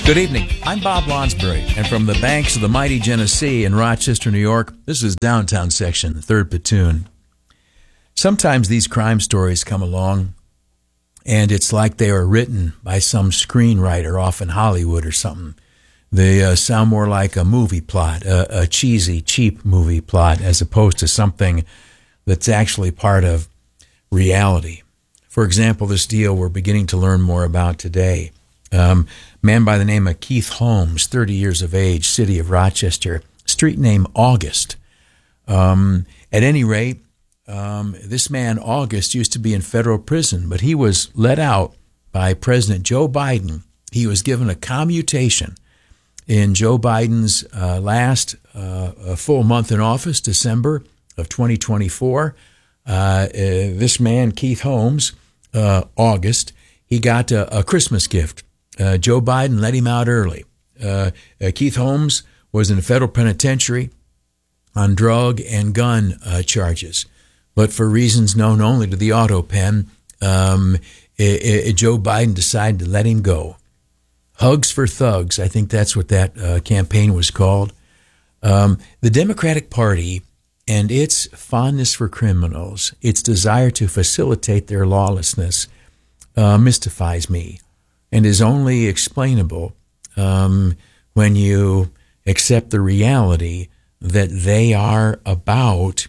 Good evening. I'm Bob Lonsbury, and from the banks of the mighty Genesee in Rochester, New York, this is Downtown Section, 3rd Platoon. Sometimes these crime stories come along, and it's like they are written by some screenwriter off in Hollywood or something. They sound more like a movie plot, a cheesy, cheap movie plot, as opposed to something that's actually part of reality. For example, this deal we're beginning to learn more about today. Man by the name of Keith Holmes, 30 years of age, city of Rochester, street name August. At any rate, this man, August, used to be in federal prison, but he was let out by President Joe Biden. He was given a commutation in Joe Biden's last full month in office, December of 2024. This man, Keith Holmes, August, he got a Christmas gift. Joe Biden let him out early. Keith Holmes was in a federal penitentiary on drug and gun charges, but for reasons known only to the auto pen, Joe Biden decided to let him go. Hugs for Thugs, I think that's what that campaign was called. The Democratic Party and its fondness for criminals, its desire to facilitate their lawlessness, mystifies me, and is only explainable when you accept the reality that they are about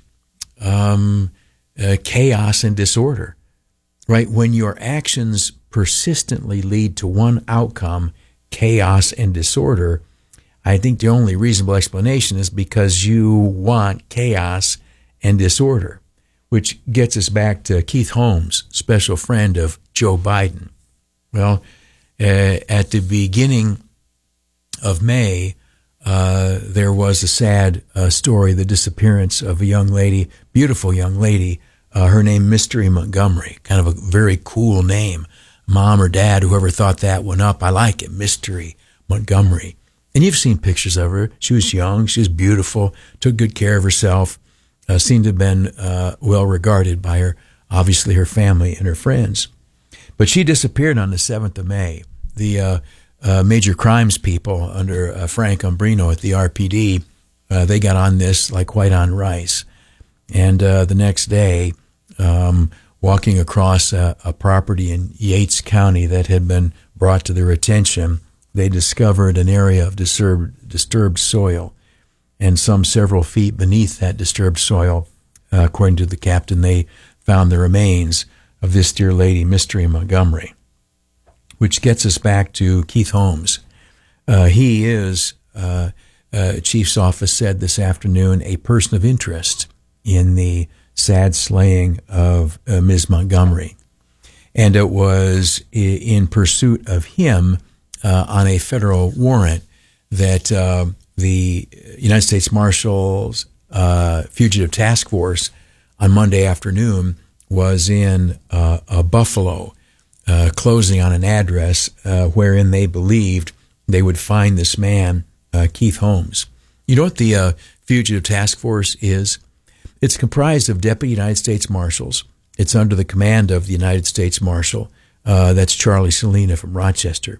chaos and disorder, right? When your actions persistently lead to one outcome, chaos and disorder, I think the only reasonable explanation is because you want chaos and disorder, which gets us back to Keith Holmes, special friend of Joe Biden. Well, at the beginning of May, there was a sad story, the disappearance of a young lady, beautiful young lady, her name Mystery Montgomery, kind of a very cool name. Mom or dad, whoever thought that one up, I like it, Mystery Montgomery. And you've seen pictures of her. She was young, she was beautiful, took good care of herself, seemed to have been well regarded by her, obviously her family and her friends. But she disappeared on the 7th of May. The major crimes people under Frank Umbrino at the RPD, they got on this like white on rice. And the next day, walking across a property in Yates County that had been brought to their attention, they discovered an area of disturbed soil. And some several feet beneath that disturbed soil, according to the captain, they found the remains of this dear lady, Mystery Montgomery, which gets us back to Keith Holmes. He is, Chief's office said this afternoon, a person of interest in the sad slaying of Ms. Montgomery. And it was in pursuit of him on a federal warrant that the United States Marshals Fugitive Task Force on Monday afternoon was in Buffalo, closing on an address wherein they believed they would find this man, Keith Holmes. You know what the Fugitive Task Force is? It's comprised of Deputy United States Marshals. It's under the command of the United States Marshal. That's Charlie Salina from Rochester.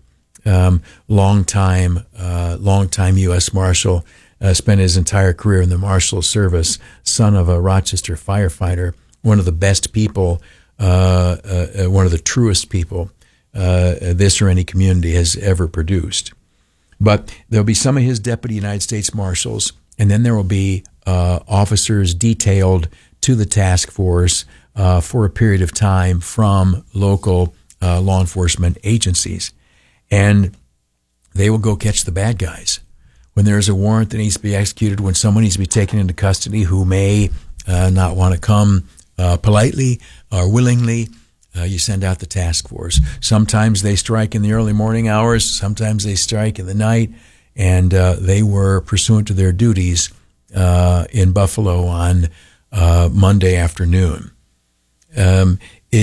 Longtime U.S. Marshal, spent his entire career in the Marshal Service, son of a Rochester firefighter, one of the best people, one of the truest people this or any community has ever produced. But there'll be some of his Deputy United States Marshals, and then there will be officers detailed to the task force for a period of time from local law enforcement agencies. And they will go catch the bad guys. When there's a warrant that needs to be executed, when someone needs to be taken into custody who may not want to come politely or willingly, you send out the task force. Sometimes they strike in the early morning hours, sometimes they strike in the night, and they were pursuant to their duties in Buffalo on Monday afternoon. As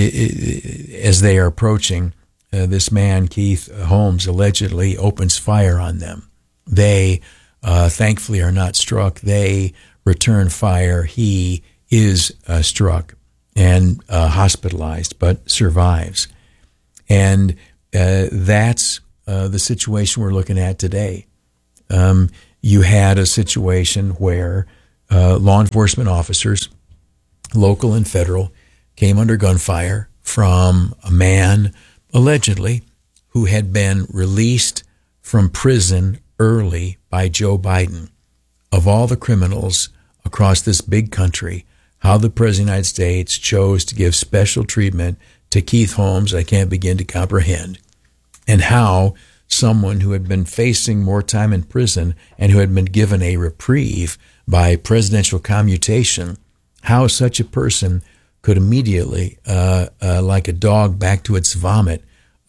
they are approaching, this man, Keith Holmes, allegedly opens fire on them. They, thankfully, are not struck. They return fire. He is struck and hospitalized, but survives. And that's the situation we're looking at today. You had a situation where law enforcement officers, local and federal, came under gunfire from a man, allegedly, who had been released from prison early by Joe Biden. Of all the criminals across this big country, how the President of the United States chose to give special treatment to Keith Holmes, I can't begin to comprehend. And how someone who had been facing more time in prison and who had been given a reprieve by presidential commutation, how such a person could immediately, like a dog back to its vomit,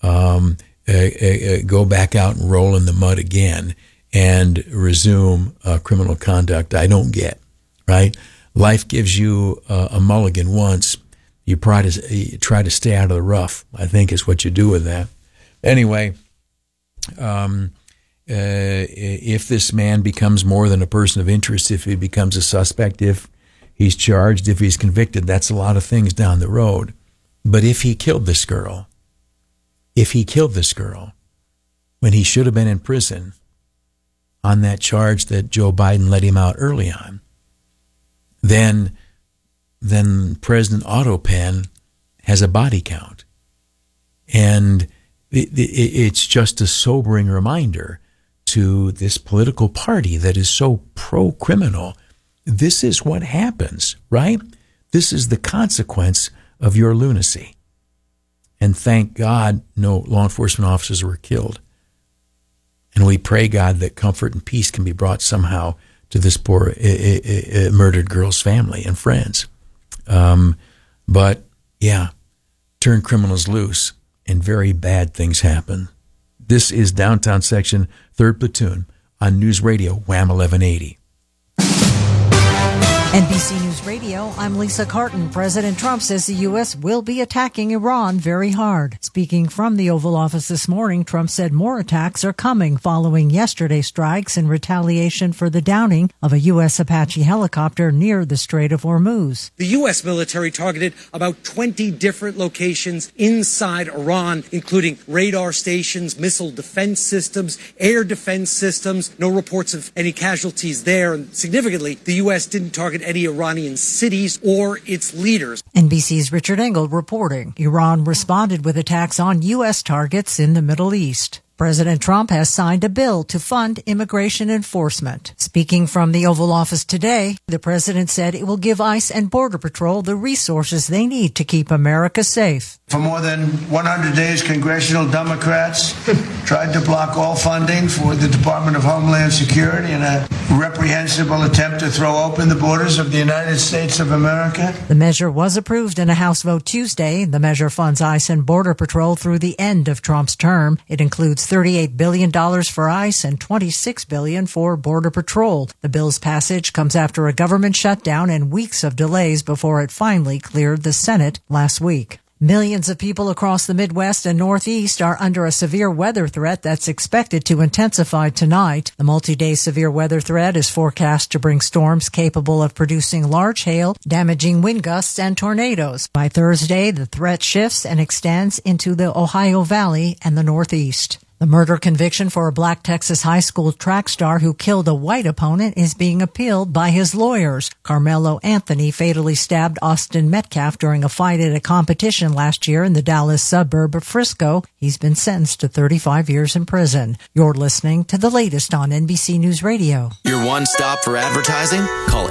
go back out and roll in the mud again and resume criminal conduct. I don't get, right? Life gives you a mulligan once. You try to stay out of the rough, I think is what you do with that. Anyway, if this man becomes more than a person of interest, if he becomes a suspect, if he's charged, if he's convicted, that's a lot of things down the road. But if he killed this girl when he should have been in prison on that charge that Joe Biden let him out early on, then President Autopen has a body count. And it's just a sobering reminder to this political party that is so pro-criminal. This is what happens, right? This is the consequence of your lunacy. And thank God no law enforcement officers were killed. And we pray, God, that comfort and peace can be brought somehow to this poor murdered girl's family and friends. But, yeah, turn criminals loose and very bad things happen. This is Downtown Section, 3rd Platoon on News Radio, Wham 1180. NBC News Radio, I'm Lisa Carton. President Trump says the U.S. will be attacking Iran very hard. Speaking from the Oval Office this morning, Trump said more attacks are coming following yesterday's strikes in retaliation for the downing of a U.S. Apache helicopter near the Strait of Hormuz. The U.S. military targeted about 20 different locations inside Iran, including radar stations, missile defense systems, air defense systems. No reports of any casualties there. And significantly, the U.S. didn't target any Iranian cities or its leaders. NBC's Richard Engel reporting. Iran responded with attacks on U.S. targets in the Middle East. President Trump has signed a bill to fund immigration enforcement. Speaking from the Oval Office today, the president said it will give ICE and Border Patrol the resources they need to keep America safe. For more than 100 days, congressional Democrats tried to block all funding for the Department of Homeland Security in a reprehensible attempt to throw open the borders of the United States of America. The measure was approved in a House vote Tuesday. The measure funds ICE and Border Patrol through the end of Trump's term. It includes $38 billion for ICE and $26 billion for Border Patrol. The bill's passage comes after a government shutdown and weeks of delays before it finally cleared the Senate last week. Millions of people across the Midwest and Northeast are under a severe weather threat that's expected to intensify tonight. The multi-day severe weather threat is forecast to bring storms capable of producing large hail, damaging wind gusts, and tornadoes. By Thursday, the threat shifts and extends into the Ohio Valley and the Northeast. The murder conviction for a black Texas high school track star who killed a white opponent is being appealed by his lawyers. Carmelo Anthony fatally stabbed Austin Metcalf during a fight at a competition last year in the Dallas suburb of Frisco. He's been sentenced to 35 years in prison. You're listening to the latest on NBC News Radio. Your one stop for advertising? Call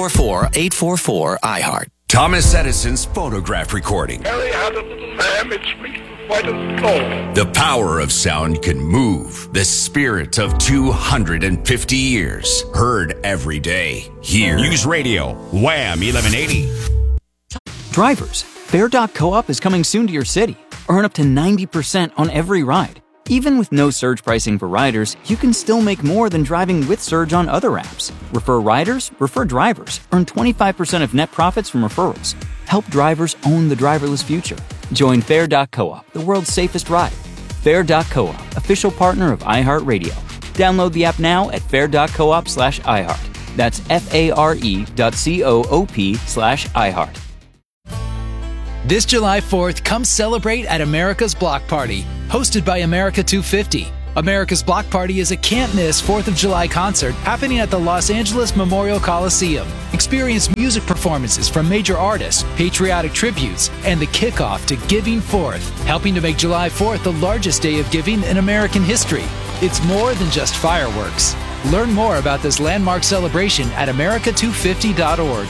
844-844-IHEART. Thomas Edison's phonograph recording. Harry had a little lamb, it speaks quite a soul. The power of sound can move the spirit of 250 years. Heard every day. Here. News Radio, Wham 1180. Drivers, Fare.coop is coming soon to your city. Earn up to 90% on every ride. Even with no surge pricing for riders, you can still make more than driving with Surge on other apps. Refer riders, refer drivers. Earn 25% of net profits from referrals. Help drivers own the driverless future. Join Fare.coop, the world's safest ride. Fare.coop, official partner of iHeartRadio. Download the app now at fare.coop/iHeart. That's FARE.coop/iHeart. This July 4th, come celebrate at America's Block Party, hosted by America 250. America's Block Party is a can't-miss 4th of July concert happening at the Los Angeles Memorial Coliseum. Experience music performances from major artists, patriotic tributes, and the kickoff to Giving Fourth, helping to make July 4th the largest day of giving in American history. It's more than just fireworks. Learn more about this landmark celebration at america250.org.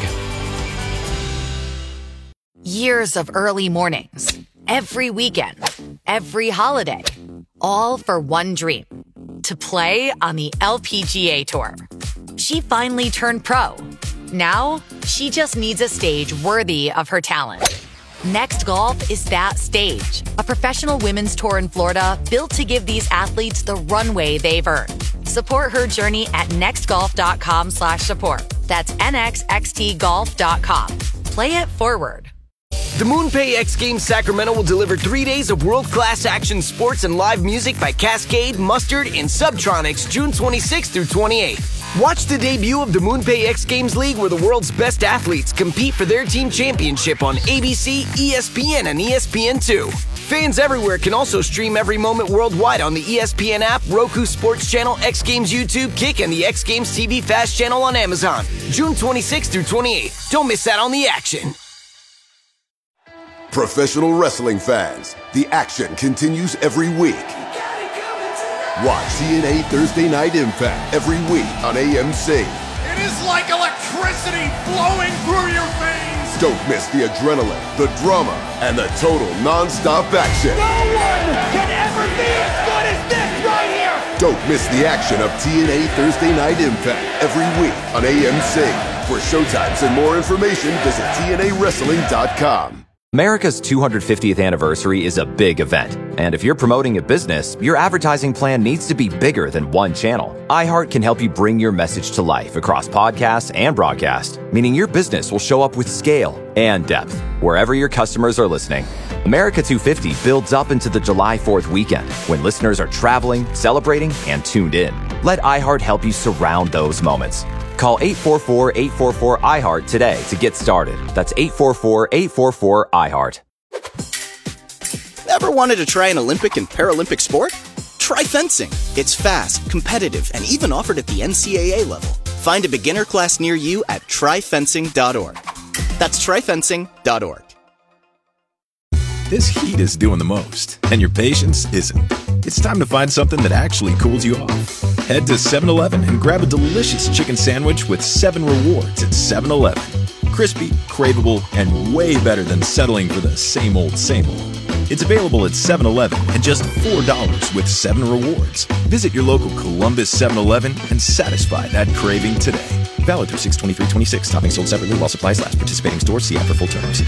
Years of early mornings, every weekend, every holiday, all for one dream, to play on the LPGA Tour. She finally turned pro. Now, she just needs a stage worthy of her talent. Next Golf is that stage, a professional women's tour in Florida built to give these athletes the runway they've earned. Support her journey at nextgolf.com/support. That's nxxtgolf.com. Play it forward. The MoonPay X Games Sacramento will deliver 3 days of world-class action sports and live music by Cascade, Mustard, and Subtronics June 26th through 28th. Watch the debut of the MoonPay X Games League, where the world's best athletes compete for their team championship on ABC, ESPN, and ESPN2. Fans everywhere can also stream every moment worldwide on the ESPN app, Roku Sports Channel, X Games YouTube, Kick, and the X Games TV Fast channel on Amazon. June 26th through 28th. Don't miss out on the action. Professional wrestling fans, the action continues every week. Watch TNA Thursday Night Impact every week on AMC. It is like electricity flowing through your veins. Don't miss the adrenaline, the drama, and the total non-stop action. No one can ever be as good as this right here. Don't miss the action of TNA Thursday Night Impact every week on AMC. For showtimes and more information, visit TNAWrestling.com. America's 250th anniversary is a big event, and if you're promoting a business, your advertising plan needs to be bigger than one channel. iHeart can help you bring your message to life across podcasts and broadcast, meaning your business will show up with scale and depth wherever your customers are listening. America 250 builds up into the July 4th weekend when listeners are traveling, celebrating, and tuned in. Let iHeart help you surround those moments. Call 844-844-iHeart today to get started. That's 844-844-iHeart. Ever wanted to try an Olympic and Paralympic sport? Try fencing. It's fast, competitive, and even offered at the NCAA level. Find a beginner class near you at tryfencing.org. That's tryfencing.org. This heat is doing the most, and your patience isn't. It's time to find something that actually cools you off. Head to 7-Eleven and grab a delicious chicken sandwich with 7 rewards at 7-Eleven. Crispy, craveable, and way better than settling for the same old, same old. It's available at 7-Eleven at just $4 with 7 rewards. Visit your local Columbus 7-Eleven and satisfy that craving today. Valid through 6/23/26. Toppings sold separately while supplies last. Participating stores. See app for full terms.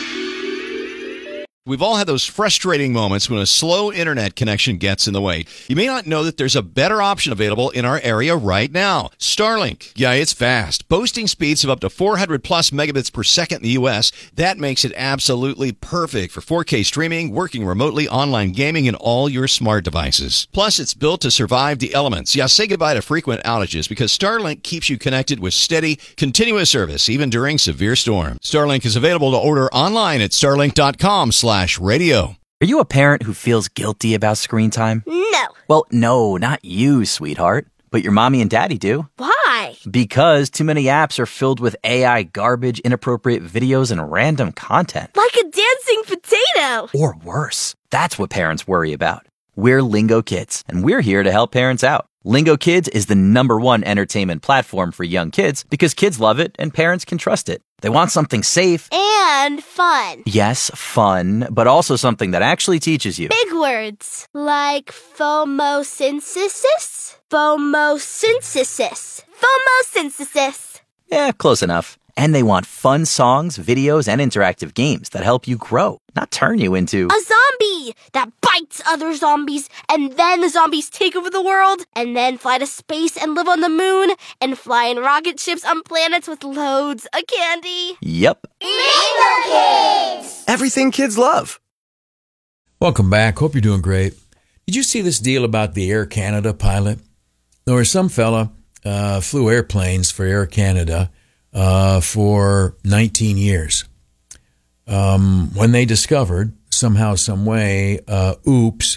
We've all had those frustrating moments when a slow internet connection gets in the way. You may not know that there's a better option available in our area right now. Starlink. Yeah, it's fast. Boasting speeds of up to 400 plus megabits per second in the U.S. That makes it absolutely perfect for 4K streaming, working remotely, online gaming, and all your smart devices. Plus, it's built to survive the elements. Yeah, say goodbye to frequent outages because Starlink keeps you connected with steady, continuous service, even during severe storms. Starlink is available to order online at starlink.com/radio. Are you a parent who feels guilty about screen time? No. Well, no, not you, sweetheart. But your mommy and daddy do. Why? Because too many apps are filled with AI garbage, inappropriate videos, and random content. Like a dancing potato. Or worse. That's what parents worry about. We're Lingo Kids, and we're here to help parents out. Lingo Kids is the #1 entertainment platform for young kids because kids love it and parents can trust it. They want something safe. And fun. Yes, fun, but also something that actually teaches you. Big words. Like phomosynthesis? Phomosynthesis. Phomosynthesis. Yeah, close enough. And they want fun songs, videos, and interactive games that help you grow, not turn you into a zombie that bites other zombies, and then the zombies take over the world, and then fly to space and live on the moon, and fly in rocket ships on planets with loads of candy. Yep. Lingo Kids! Everything kids love. Welcome back. Hope you're doing great. Did you see this deal about the Air Canada pilot? There was some fella flew airplanes for Air Canada for 19 years. When they discovered, somehow, some way,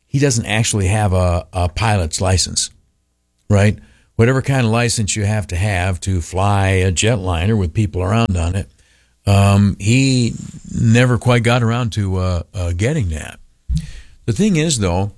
he doesn't actually have a pilot's license, right? Whatever kind of license you have to fly a jetliner with people around on it, he never quite got around to getting that. The thing is, though,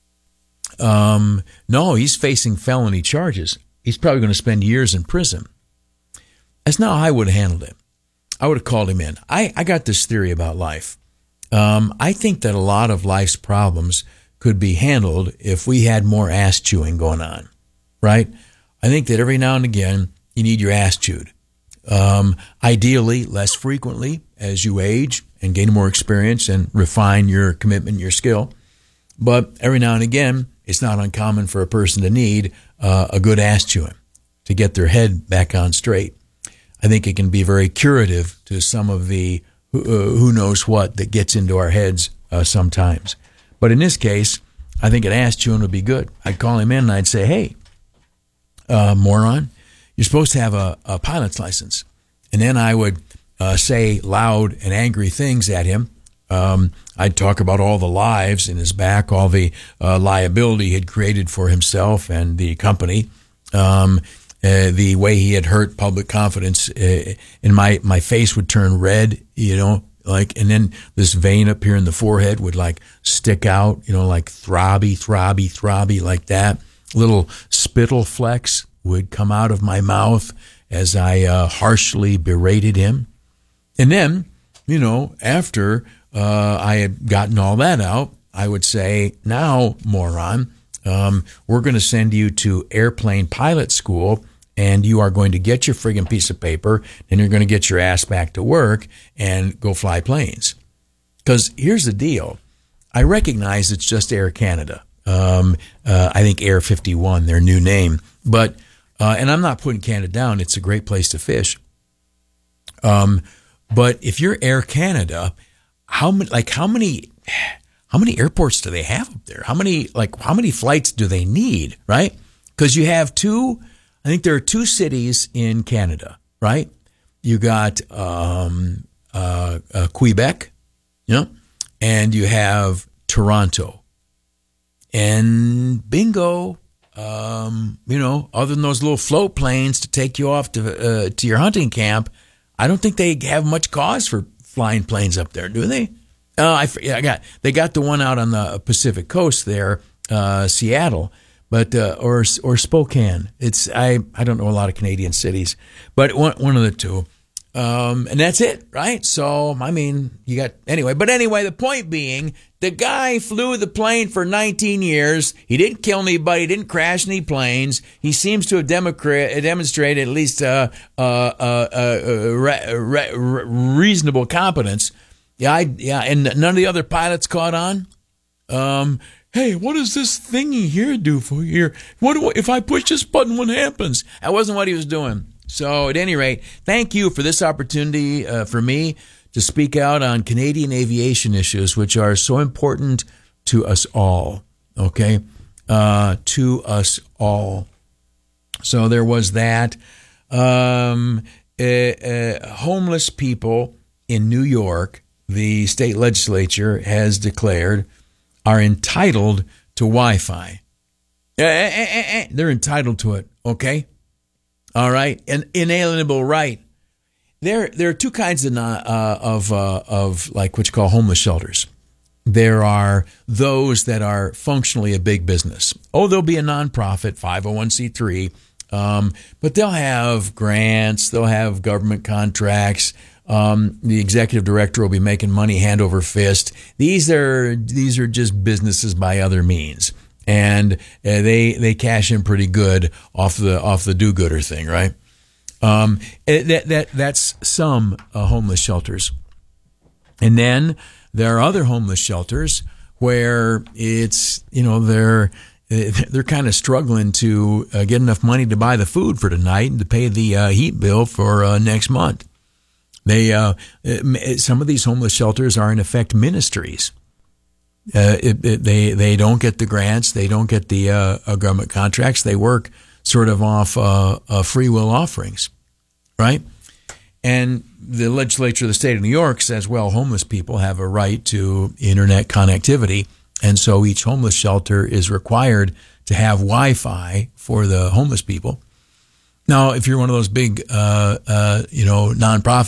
no, he's facing felony charges. He's probably going to spend years in prison. That's not how I would have handled it. I would have called him in. I got this theory about life. I think that a lot of life's problems could be handled if we had more ass chewing going on, right? I think that every now and again, you need your ass chewed. Ideally, less frequently as you age and gain more experience and refine your commitment, your skill. But every now and again, it's not uncommon for a person to need a good ass chewing to get their head back on straight. I think it can be very curative to some of the who knows what that gets into our heads sometimes. But in this case, I think an ass chewing would be good. I'd call him in and I'd say, hey, moron, you're supposed to have a pilot's license. And then I would say loud and angry things at him. I'd talk about all the lives in his back, all the liability he had created for himself and the company, the way he had hurt public confidence. And my face would turn red, and then this vein up here in the forehead would like stick out, like throbby, like that. Little spittle flecks would come out of my mouth as I harshly berated him. And then, after I had gotten all that out, I would say, now, moron, we're going to send you to airplane pilot school, and you are going to get your friggin' piece of paper, and you're going to get your ass back to work and go fly planes. Because here's the deal. I recognize it's just Air Canada. I think Air 51, their new name. But, and I'm not putting Canada down. It's a great place to fish. But if you're Air Canada, how many airports do they have up there? How many flights do they need, right? Because you have I think there are two cities in Canada, right? You got Quebec, and you have Toronto. And bingo, other than those little float planes to take you off to your hunting camp, I don't think they have much cause for flying planes up there, do they? They got the one out on the Pacific coast there, Seattle, but or Spokane. I don't know a lot of Canadian cities, but one of the two, and that's it, right? So anyway. The point being, the guy flew the plane for 19 years. He didn't kill anybody. Didn't crash any planes. He seems to have demonstrated at least reasonable competence. And none of the other pilots caught on. Hey, what does this thingy here do for here? If I push this button, what happens? That wasn't what he was doing. So at any rate, thank you for this opportunity for me to speak out on Canadian aviation issues, which are so important to us all, okay? To us all. So there was that. Homeless people in New York, the state legislature has declared, are entitled to Wi-Fi. They're entitled to it, okay? All right? An inalienable right. There are two kinds of like what you call homeless shelters. There are those that are functionally a big business. They'll be a nonprofit, 501c3, but they'll have grants, they'll have government contracts. The executive director will be making money hand over fist. These are just businesses by other means, and they cash in pretty good off the do-gooder thing, right? That's some homeless shelters. And then there are other homeless shelters where it's, they're kind of struggling to get enough money to buy the food for tonight and to pay the heat bill for next month. Some of these homeless shelters are in effect ministries. They don't get the grants. They don't get the government contracts. They work sort of off free will offerings, right? And the legislature of the state of New York says, well, homeless people have a right to internet connectivity And so each homeless shelter is required to have Wi-Fi for the homeless people. Now, if you're one of those big, nonprofit